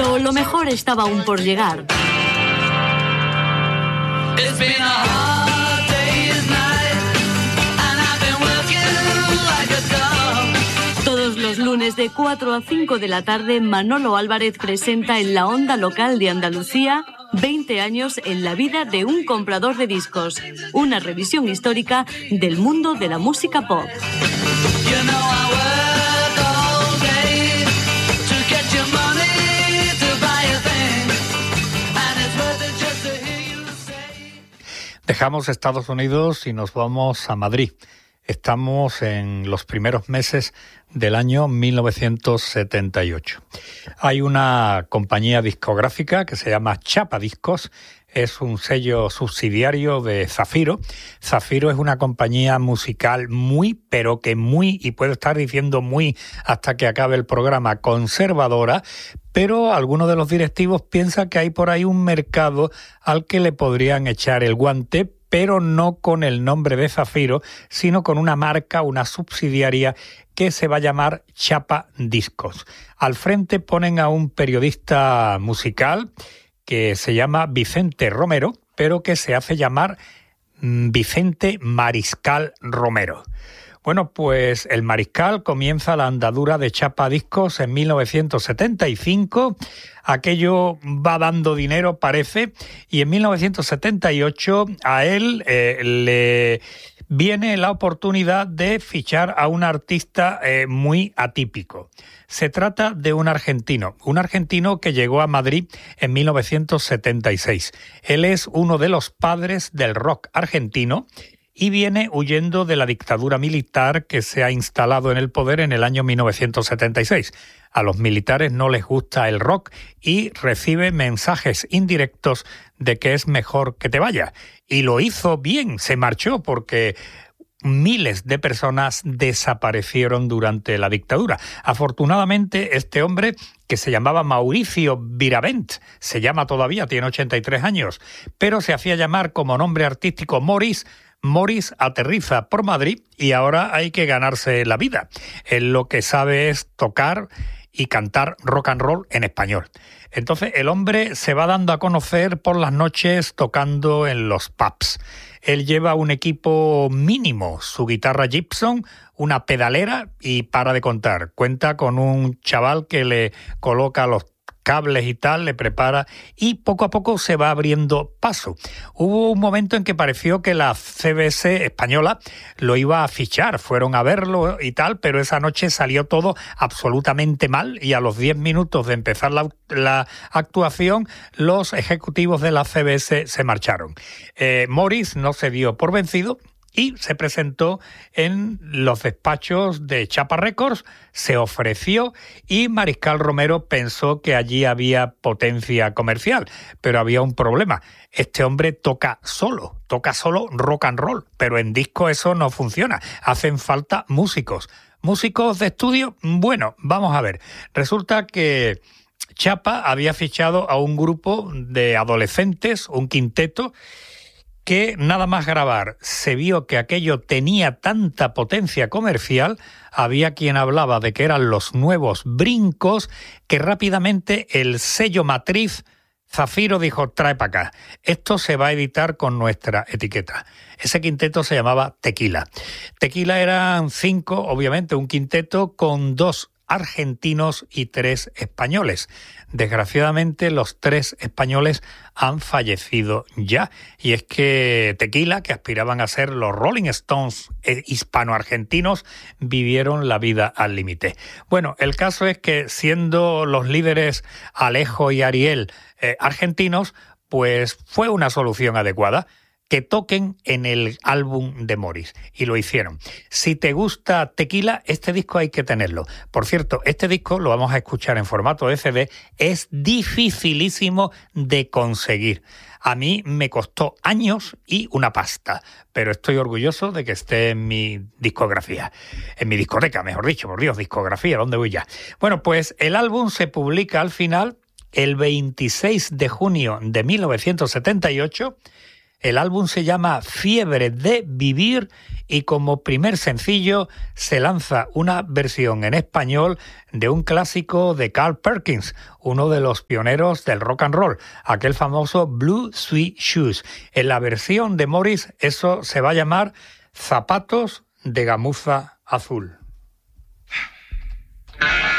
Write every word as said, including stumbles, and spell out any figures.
Pero lo mejor estaba aún por llegar. Todos los lunes de cuatro a cinco de la tarde, Manolo Álvarez presenta en la onda local de Andalucía veinte años en la vida de un comprador de discos, una revisión histórica del mundo de la música pop. Dejamos Estados Unidos y nos vamos a Madrid. Estamos en los primeros meses del año mil novecientos setenta y ocho. Hay una compañía discográfica que se llama Chapa Discos, es un sello subsidiario de Zafiro. Zafiro es una compañía musical muy, pero que muy, y puedo estar diciendo muy hasta que acabe el programa, conservadora, pero algunos de los directivos piensan que hay por ahí un mercado al que le podrían echar el guante, pero no con el nombre de Zafiro, sino con una marca, una subsidiaria que se va a llamar Chapa Discos. Al frente ponen a un periodista musical que se llama Vicente Romero, pero que se hace llamar Vicente Mariscal Romero. Bueno, pues el Mariscal comienza la andadura de Chapa Discos en mil novecientos setenta y cinco. Aquello va dando dinero, parece, y en mil novecientos setenta y ocho a él eh, le viene la oportunidad de fichar a un artista eh, muy atípico. Se trata de un argentino, un argentino que llegó a Madrid en mil novecientos setenta y seis. Él es uno de los padres del rock argentino y viene huyendo de la dictadura militar que se ha instalado en el poder en el año mil novecientos setenta y seis. A los militares no les gusta el rock y recibe mensajes indirectos de que es mejor que te vayas. Y lo hizo bien, se marchó porque miles de personas desaparecieron durante la dictadura. Afortunadamente, este hombre, que se llamaba Mauricio Viravent, se llama todavía, tiene ochenta y tres años, pero se hacía llamar como nombre artístico Morris. Morris aterriza por Madrid y ahora hay que ganarse la vida. Él lo que sabe es tocar y cantar rock and roll en español. Entonces el hombre se va dando a conocer por las noches tocando en los pubs. Él lleva un equipo mínimo, su guitarra Gibson, una pedalera y para de contar. Cuenta con un chaval que le coloca los cables y tal, le prepara y poco a poco se va abriendo paso. Hubo un momento en que pareció que la C B S española lo iba a fichar, fueron a verlo y tal, pero esa noche salió todo absolutamente mal y a los diez minutos de empezar la, la actuación, los ejecutivos de la C B S se marcharon. Eh, Morris no se dio por vencido y se presentó en los despachos de Chapa Records, se ofreció y Mariscal Romero pensó que allí había potencia comercial, pero había un problema. Este hombre toca solo, toca solo rock and roll, pero en disco eso no funciona, hacen falta músicos. ¿Músicos de estudio? Bueno, vamos a ver. Resulta que Chapa había fichado a un grupo de adolescentes, un quinteto, que nada más grabar se vio que aquello tenía tanta potencia comercial, había quien hablaba de que eran los nuevos Brincos, que rápidamente el sello matriz Zafiro dijo, trae para acá, esto se va a editar con nuestra etiqueta. Ese quinteto se llamaba Tequila. Tequila eran cinco, obviamente, un quinteto con dos argentinos y tres españoles. Desgraciadamente, los tres españoles han fallecido ya. Y es que Tequila, que aspiraban a ser los Rolling Stones hispano-argentinos, vivieron la vida al límite. Bueno, el caso es que siendo los líderes Alejo y Ariel eh, argentinos, pues fue una solución adecuada que toquen en el álbum de Morris. Y lo hicieron. Si te gusta Tequila, este disco hay que tenerlo. Por cierto, este disco lo vamos a escuchar en formato de C D. Es dificilísimo de conseguir. A mí me costó años y una pasta, pero estoy orgulloso de que esté en mi discografía. En mi discoteca, mejor dicho. Por Dios, discografía, ¿dónde voy ya? Bueno, pues el álbum se publica al final el veintiséis de junio de mil novecientos setenta y ocho. El álbum se llama Fiebre de Vivir y como primer sencillo se lanza una versión en español de un clásico de Carl Perkins, uno de los pioneros del rock and roll, aquel famoso Blue Suede Shoes. En la versión de Morris eso se va a llamar Zapatos de gamuza azul.